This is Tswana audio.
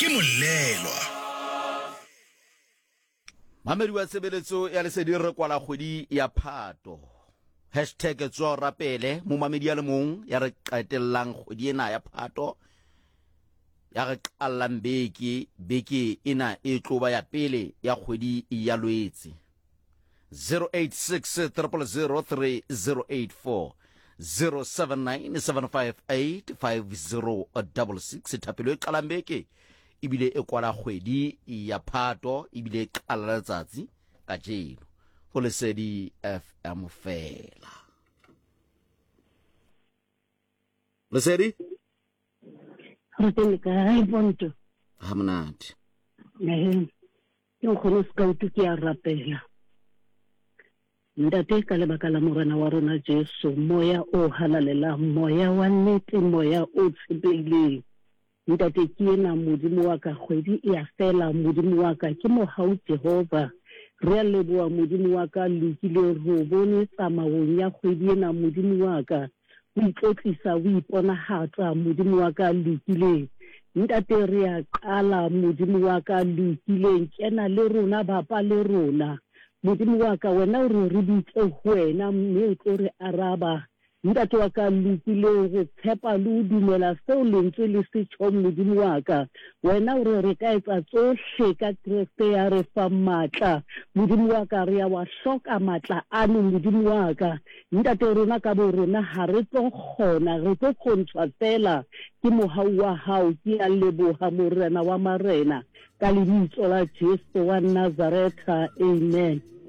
ke Molelwa. Mamedi wa Tshebeletso ya Lesedi re kwala kgwedi ya Phato. #tswarapele mo mamedi ya le mong ya re qetellang kgwedi ena ya Phato. Ya re qallang beke ena e tloba ya pele ya kgwedi ya Lwetse. 086 000 3084 079 758 5066 thapelo e qalang beke ibile e kwala kgwedi ya Phato ibile e qala letsatsi ka jeno go Lesedi FM fela. Lesedi re teng ka hai bonto ha monate yo khona scout ke ya rapela ndate ka lebaka la morena wa rona Jesu moya o halalela moya wa nnete moya o tshepileng ndate ke ena modimo wa ka kgwedi ya fela modimo wa ka ke mohau Jehova re a leboa modimo wa ka lokile ro bone tsamawong ya kgwedi ena modimo wa ka o itlotlisa o iponahatsa modimo wa ka lokile ntate re a qala modimo wa ka lokile kena le rona bapa le rona modimo wa ka wena o re bitse wena mme o tlo re araba ntate wa ka lokile re tshepa le o dumela seo lentswe le se tšho modimo wa ka wena o re ka etsa tsohle ka Kriste ya re fa matla modimo wa ka re ya wa hloka matla ano modimo wa ka ntate rona ka bo rona ha re tlo kgona re tlo kgontshwa fela ke mohau wa hao ke a leboha morena wa marena ka lebitso la Jesu wa Nazareta amen.